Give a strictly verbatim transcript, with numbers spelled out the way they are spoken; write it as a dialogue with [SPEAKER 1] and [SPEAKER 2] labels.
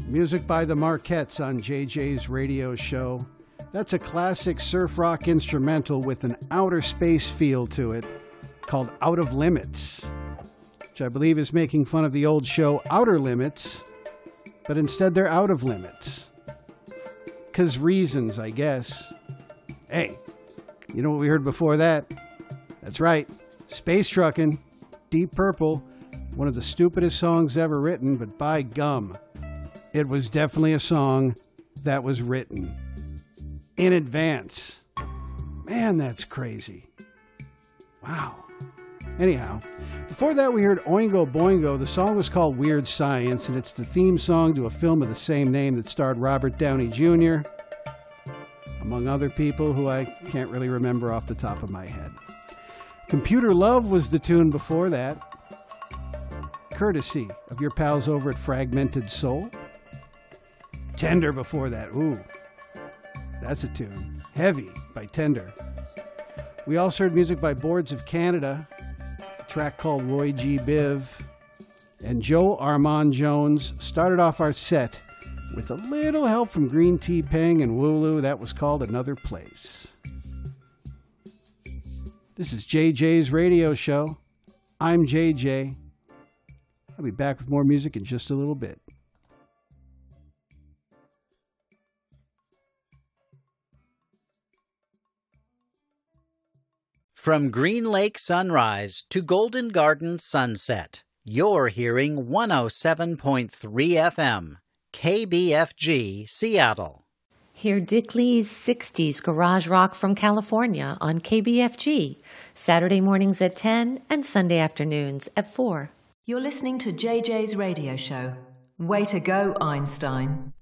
[SPEAKER 1] Music by the Marquettes on J J's radio show. That's a classic surf rock instrumental with an outer space feel to it called Out of Limits, which I believe is making fun of the old show Outer Limits, but instead they're out of limits. 'Cause reasons, I guess. Hey, you know what we heard before that? That's right, Space Truckin', Deep Purple, one of the stupidest songs ever written, but by gum, it was definitely a song that was written in advance. Man, that's crazy. Wow. Anyhow, before that we heard Oingo Boingo. The song was called Weird Science, and it's the theme song to a film of the same name that starred Robert Downey Junior, among other people who I can't really remember off the top of my head. Computer Love was the tune before that, courtesy of your pals over at Fragmented Soul. Tender before that. Ooh, that's a tune. Heavy by Tender. We also heard music by Boards of Canada, a track called Roy G. Biv. And Joe Armand Jones started off our set with a little help from Green Tea Peng and Wooloo. That was called Another Place. This is J J's radio show. I'm J J. I'll be back with more music in just a little bit.
[SPEAKER 2] From Green Lake sunrise to Golden Garden sunset, you're hearing one oh seven point three F M, K B F G, Seattle.
[SPEAKER 3] Hear Dick Lee's sixties garage rock from California on K B F G, Saturday mornings at ten and Sunday afternoons at four.
[SPEAKER 4] You're listening to J J's radio show. Way to go, Einstein.